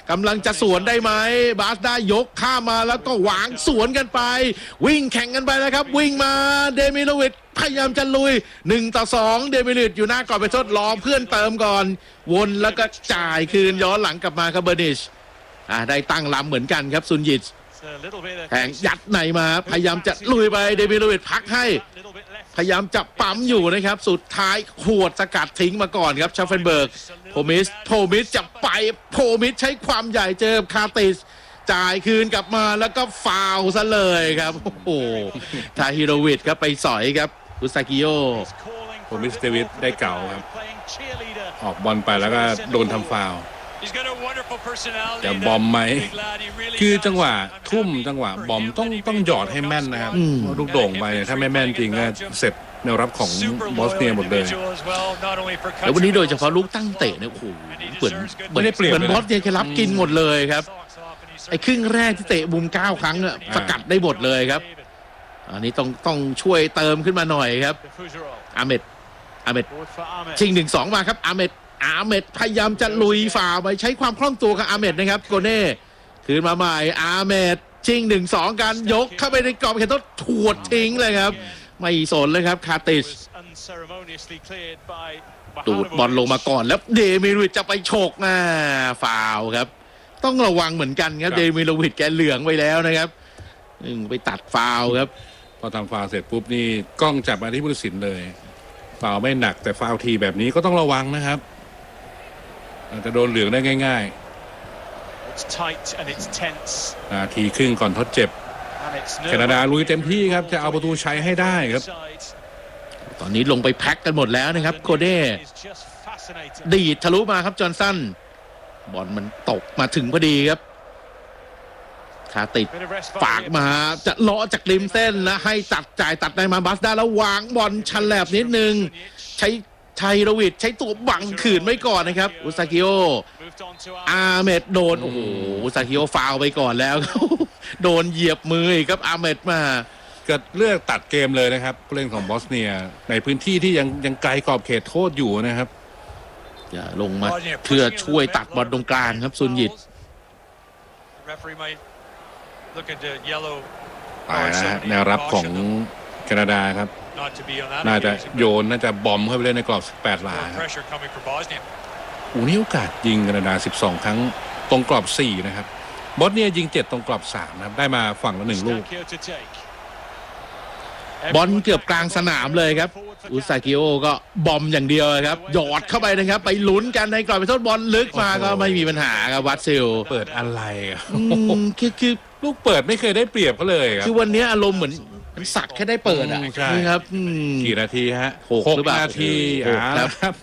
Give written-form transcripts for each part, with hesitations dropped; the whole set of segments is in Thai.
กำลังจะสวนได้ไหมบาสได้ยกข้ามมาแล้วก็หวางสวนกันไปวิ่งแข่งกันไปนะครับวิ่งมาเดมิโลวิชพยายามจะลุย1-2เดมิโลวิชอยู่หน้ากรอบไปทดรอเพื่อนเติมก่อนวนแล้วก็จ่ายคืนย้อนหลังกลับมาครับเบอร์นิชได้ตั้งลำเหมือนกันครับซุนยิตแข่งยัดในมาพยายามจะลุยไปเดมิโลวิชพักให้พยายามจะปั๊มอยู่นะครับสุดท้ายขวดสกัดทิ้งมาก่อนครับชาเฟนเบิร์กโพมิสจะไปโพมิสใช้ความใหญ่เจอคาติสจ่ายคืนกลับมาแล้วก็ฟาวซะเลยครับโอ้โหทาฮิโรวิชครับไปสอยครับอุซากิโยโพมิสเดวิดได้เก่าครับออกบอลไปแล้วก็โดนทำฟาวจะบอมไหมคือจังหวะทุ่มจังหวะบอมต้องหยอดให้แม่นนะครับลูกโด่งไปถ้าไม่แม่นจริงก็เสร็จแนวรับของบอสเนียหมดเลยแล้ววันนี้โดยเฉพาะลูกตั้งเตะเนี่ยโอ้โหเหมือนบอสเนียแค่รับกินหมดเลยครับไอ้ครึ่งแรกที่เตะมุม9 ครั้งอะสกัดได้หมดเลยครับอันนี้ต้องช่วยเติมขึ้นมาหน่อยครับอาเมดชิง 1-2 มาครับอาเมดพยายามจะลุยฝ่าไปใช้ความคล่องตัวกับอาเมดนะครับโกเน่คืนมาใหม่อาเมดชิง 1-2 กันยกเข้าไปในกรอบเขตโทษถวดทิ้งเลยครับไม่สนเลยครับคาติสดูดบอลลงมาก่อนแล้วเดมิโลวิชจะไปฉกฟาวครับต้องระวังเหมือนกันครับเดมิโลวิชแกเหลืองไปแล้วนะครับไปตัดฟาวครับพอทำฟาวเสร็จปุ๊บนี่กล้องจับมาที่ผู้ตัดสินเลยฟาวไม่หนักแต่ฟาวทีแบบนี้ก็ต้องระวังนะครับอาจจะโดนเหลืองได้ง่ายๆนาทีครึ่งก่อนทดเจ็บแคนาดาลุยเต็มที่ครับจะเอาประตูชัยให้ได้ครับตอนนี้ลงไปแพ็คกันหมดแล้วนะครับโคเด้ดีดทะลุมาครับจอห์นสันบอลมันตกมาถึงพอดีครับคาติดฝากมาจะเลาะจากริมเส้นแล้วให้จ่ายตัดได้มาบัสได้แล้ววางบอลชันแลบนิดนึงใช้ไทโรวิชใช้ตัวบังขืนไว้ก่อนนะครับอุซากิโออาเมดโดนโอ้โหอุซากิโอฟาวไปก่อนแล้วโดนเหยียบมือครับอาเมดมาก็เลือกตัดเกมเลยนะครับผู้เล่นของบอสเนียในพื้นที่ที่ยังไกลกรอบเขตโทษอยู่นะครับจะลงมาเพื่อช่วยตัดบอลตรงกลางครับซุนยิตไปนะแนวรับของแคนาดาครับน่าจะโยนน่าจะบอมเข้าไปเล่นในกรอบ18 หลานี่โอกาสยิงแคนาดา12 ครั้งตรงกรอบ4นะครับบอสเนียยิง7ตรงกรอบ3นะครับได้มาฝั่งละ1 ลูกบอลเกือบกลางสนามเลยครับอุซากิโอก็บอมอย่างเดียวครับหยอดเข้าไปนะครับไปลุ้นกันในกรอบไปโทษบอลลึกมาก็ไม่มีปัญหาครับวัตซิลเปิดอะไรคือลูกเปิดไม่เคยได้เปรียบเขาเลยครับคือวันนี้อารมณ์เหมือนสักแค่ได้เปิดใช่ครับกี่นาทีฮะ6 นาทีครับ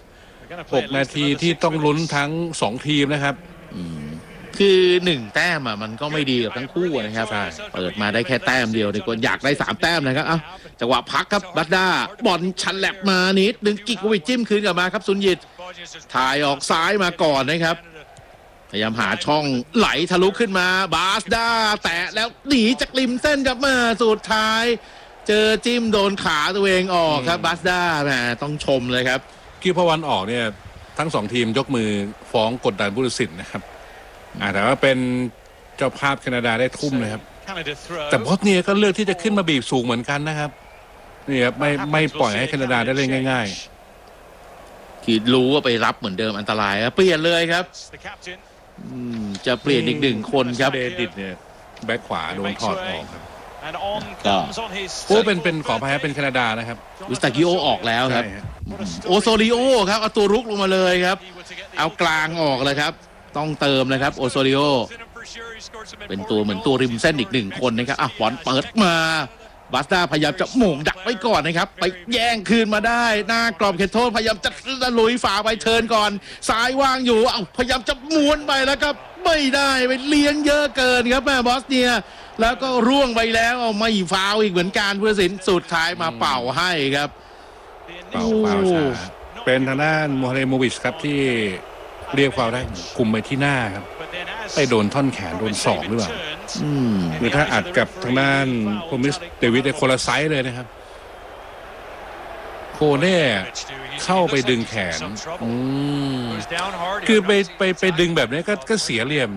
6 นาทีที่ต้องลุ้นทั้ง2 ทีมนะครับคือ1 แต้มมันก็ไม่ดีกับทั้งคู่นะครับเปิดมาได้แค่แต้มเดียวดีกว่าอยากได้3 แต้มนะครับจังหวะพักครับบัตด้าบอลชันแลบมานิดนึงกิกวิชจิ้มคืนกลับมาครับซุนยิตถ่ายออกซ้ายมาก่อนนะครับพยายามหาช่องไหลทะลุขึ้นมาบาสด้าแตะแล้วหนีจากริมเส้นกลับมาสุดท้ายเจอจิ้มโดนขาตัวเองออกครับบาสด้าแหมต้องชมเลยครับคือพอวันออกเนี่ยทั้ง2 ทีมยกมือฟ้องกดดันผู้ตัดสินนะครับแต่ว่าเป็นเจ้าภาพแคนาดาได้ทุ่มเลยครับแต่บอสเนียก็เลือกที่จะขึ้นมาบีบสูงเหมือนกันนะครับนี่ครับไม่ปล่อยให้แคนาดาได้เล่นง่ายๆคิดรู้ว่าไปรับเหมือนเดิมอันตรายครับเปลี่ยนเลยครับจะเปลี่ยนอีก1 คนครับเดดิตเนี่ยแบ็คขวาโดนถอดออกครับก็เป็นขออภัยเป็นแคนาดานะครับอุสตากิโอออกแล้วครับโอโซริโอครับเอาตัวรุกลงมาเลยครับเอากลางออกเลยครับต้องเติมนะครับโอโซริโอเป็นตัวเหมือนตัวริมเส้นอีก1 คนนะครับบอลเปิดมาบาสต้าพยายามจะหม่งดักไว้ก่อนนะครับไปแย่งคืนมาได้หน้ากรอบเขตโทษพยายามจะลุยฝ่าไปเทิร์นก่อนซ้ายว่างอยู่พยายามจะม้วนไปแล้วครับไม่ได้ไปเลี้ยงเยอะเกินครับแม่บอสเนียแล้วก็ร่วงไปแล้วไม่ฟาวอีกเหมือนกันผู้ตัดสินสุดท้ายมาเป่าให้ครับเป่าช้าเป็นทางด้านโมฮัมเหม็ดโมวิชครับที่เรียกฟาวได้คุมไปที่หน้าครับไปโดนท่อนแขนโดนศอกหรือเปล่าหรือถ้าอัดกับทางด้านโพมิสเดวิดในคนละไซส์เลยนะครับโคเน่เข้าไปดึงแขนคือไปดึงแบบนี้ก็เสียเหลี่ยม